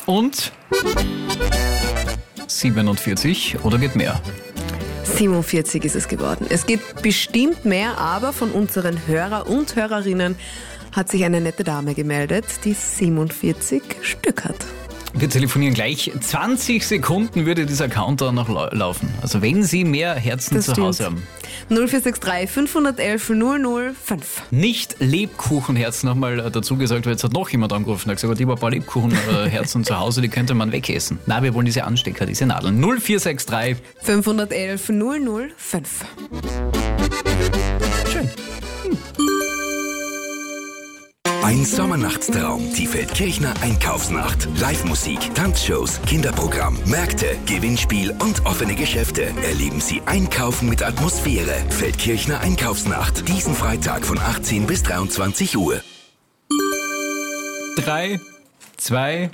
Und 47 oder geht mehr? 47 ist es geworden. Es gibt bestimmt mehr, aber von unseren Hörer und Hörerinnen hat sich eine nette Dame gemeldet, die 47 Stück hat. Wir telefonieren gleich. 20 Sekunden würde dieser Countdown noch laufen. Also wenn Sie mehr Herzen Das zu Hause stimmt. haben. 0463 511 005. Nicht Lebkuchenherzen nochmal dazu gesagt, weil jetzt hat noch jemand angerufen und hat gesagt, ich habe ein paar Lebkuchenherzen zu Hause, die könnte man wegessen. Nein, wir wollen diese Anstecker, diese Nadeln. 0463 511 005. Schön. Ein Sommernachtstraum, die Feldkirchner Einkaufsnacht. Live-Musik, Tanzshows, Kinderprogramm, Märkte, Gewinnspiel und offene Geschäfte. Erleben Sie Einkaufen mit Atmosphäre. Feldkirchner Einkaufsnacht. Diesen Freitag von 18 bis 23 Uhr. 3, 2,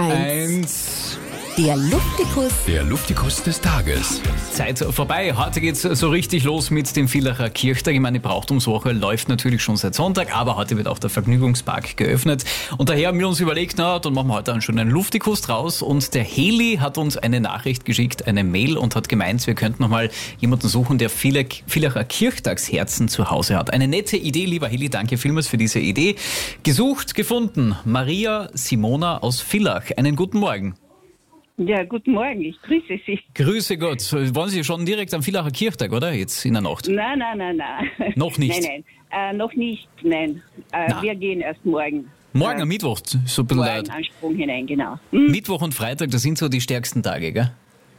1. Der Luftikus. Der Luftikus des Tages. Zeit vorbei. Heute geht's so richtig los mit dem Villacher Kirchtag. Ich meine, die Brauchtumswoche läuft natürlich schon seit Sonntag, aber heute wird auch der Vergnügungspark geöffnet. Und daher haben wir uns überlegt, na, dann machen wir heute schon einen Luftikus draus. Und der Heli hat uns eine Nachricht geschickt, eine Mail, und hat gemeint, wir könnten noch mal jemanden suchen, der Villacher Kirchtagsherzen zu Hause hat. Eine nette Idee, lieber Heli, danke vielmals für diese Idee. Gesucht, gefunden. Maria Simona aus Villach. Einen guten Morgen. Ja, guten Morgen, ich grüße Sie. Grüße Gott. Wollen Sie schon direkt am Villacher Kirchtag, oder? Jetzt in der Nacht? Nein. Noch nicht? Nein, noch nicht, nein. Wir gehen erst morgen. Morgen am Mittwoch, so ein bisschen Morgen einen Sprung hinein, genau. Mittwoch und Freitag, das sind so die stärksten Tage, gell?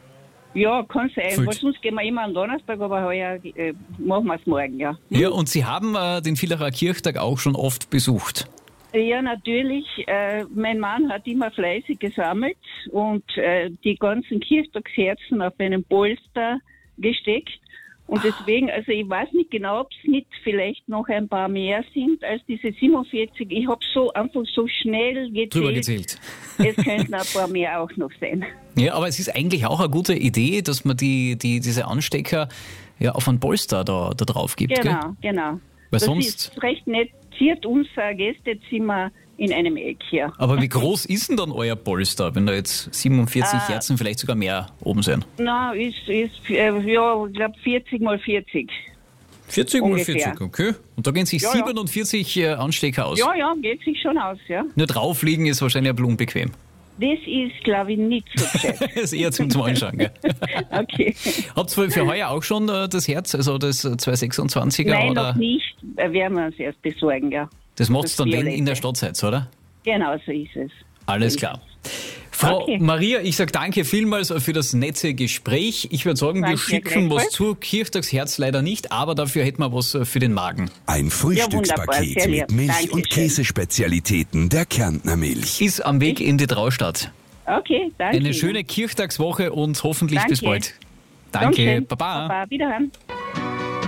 Ja, kann sein, Fühlt. weil sonst gehen wir immer am Donnerstag, aber heuer machen wir es morgen, ja. Ja, und Sie haben den Villacher Kirchtag auch schon oft besucht. Ja, natürlich. Mein Mann hat immer fleißig gesammelt und die ganzen Kirchtagsherzen auf einen Polster gesteckt. Und deswegen, also ich weiß nicht genau, ob es nicht vielleicht noch ein paar mehr sind als diese 47. Ich habe so einfach so schnell Drüber gezählt. gezählt. Es könnten ein paar mehr auch noch sein. Ja, aber es ist eigentlich auch eine gute Idee, dass man diese Anstecker ja auf einen Polster da drauf gibt, gell? Genau. Weil Das sonst... ist recht nett. Ziert unser Gästezimmer in einem Eck hier. Aber wie groß ist denn dann euer Polster, wenn da jetzt 47 Herzen, vielleicht sogar mehr oben sind? Na, ist ich glaube 40 mal 40. 40 mal Ungefähr. 40, okay. Und da gehen sich Ja. 47 Anstecker aus. Ja, geht sich schon aus, ja. Nur draufliegen ist wahrscheinlich ein bisschen unbequem. Das ist, glaube ich, nicht so gescheit. Das ist eher zum Anschauen, gell? Okay. Habt ihr für heuer auch schon das Herz, also das 226er? Nein, oder? noch nicht. Werden wir uns erst besorgen, ja. Das macht's dann, wenn Violette. in der Stadt seid, oder? Genau so ist es. Alles klar. Frau Okay. Maria, ich sage danke vielmals für das nette Gespräch. Ich würde sagen, wir Danke, schicken was gleichfalls. zu. Kirchtagsherz leider nicht, aber dafür hätten wir was für den Magen. Ein Frühstückspaket sehr lieb. mit Milch Dankeschön. und Käsespezialitäten der Kärntner Milch. Ist am Weg in die Traustadt. Okay, danke. Eine schöne Kirchtagswoche und hoffentlich bis Danke. bald. Danke, Dankeschön. Baba. Baba, wiederhören.